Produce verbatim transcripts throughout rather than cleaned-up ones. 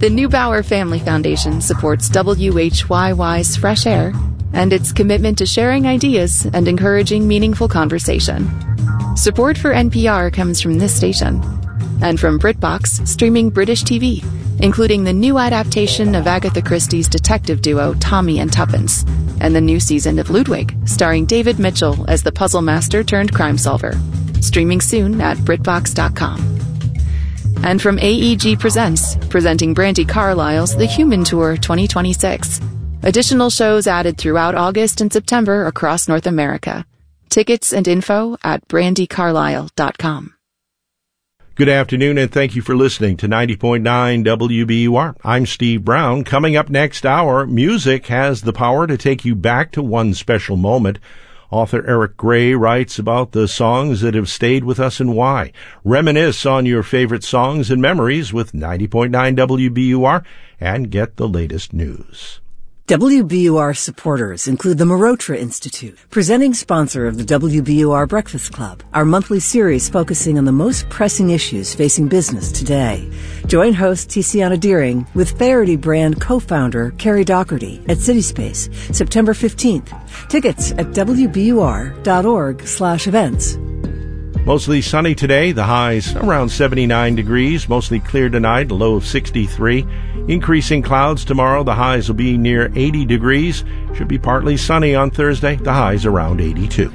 The Neubauer Family Foundation supports W H Y Y's Fresh Air and its commitment to sharing ideas and encouraging meaningful conversation. Support for N P R comes from this station and from BritBox, streaming British T V, including the new adaptation of Agatha Christie's detective duo Tommy and Tuppence, and the new season of Ludwig, starring David Mitchell as the puzzle master turned crime solver. Streaming soon at Britbox dot com. And from A E G Presents, presenting Brandi Carlile's The Human Tour twenty twenty-six. Additional shows added throughout August and September across North America. Tickets and info at Brandi Carlile dot com. Good afternoon, and thank you for listening to ninety point nine W B U R. I'm Steve Brown. Coming up next hour, music has the power to take you back to one special moment. Author Eric Gray writes about the songs that have stayed with us and why. Reminisce on your favorite songs and memories with ninety point nine W B U R and get the latest news. W B U R supporters include the Marotra Institute, presenting sponsor of the W B U R Breakfast Club, our monthly series focusing on the most pressing issues facing business today. Join host Tiziana Deering with Faherty brand co-founder Carrie Doherty at CitySpace, September fifteenth. Tickets at W B U R dot org slash events. Mostly sunny today, the highs around seventy-nine degrees, mostly clear tonight, a low of sixty-three. Increasing clouds tomorrow, the highs will be near eighty degrees. Should be partly sunny on Thursday, the highs around eighty-two.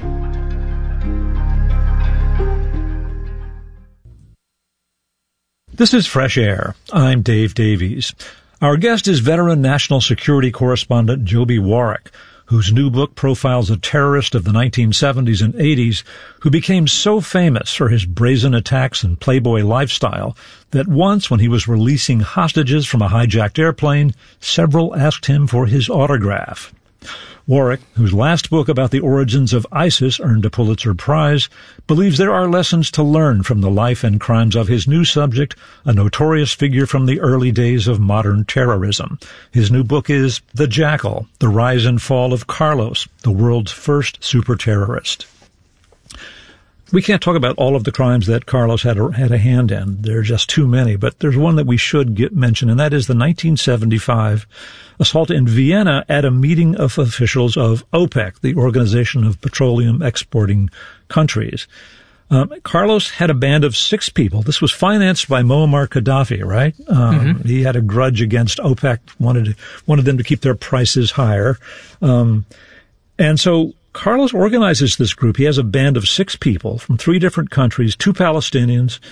This is Fresh Air. I'm Dave Davies. Our guest is veteran national security correspondent Joby Warrick, whose new book profiles a terrorist of the nineteen seventies and eighties who became so famous for his brazen attacks and playboy lifestyle that once, when he was releasing hostages from a hijacked airplane, several asked him for his autograph. Warrick, whose last book about the origins of ISIS earned a Pulitzer Prize, believes there are lessons to learn from the life and crimes of his new subject, a notorious figure from the early days of modern terrorism. His new book is The Jackal, The Rise and Fall of Carlos, the world's first super-terrorist. We can't talk about all of the crimes that Carlos had a, had a hand in. There are just too many, but there's one that we should get mention, and that is the nineteen seventy-five assault in Vienna at a meeting of officials of OPEC, the Organization of Petroleum Exporting Countries. Um, Carlos had a band of six people. This was financed by Muammar Gaddafi, right? Um, mm-hmm. He had a grudge against OPEC, wanted to, wanted them to keep their prices higher. Um, and so Carlos organizes this group. He has a band of six people from three different countries, two Palestinians,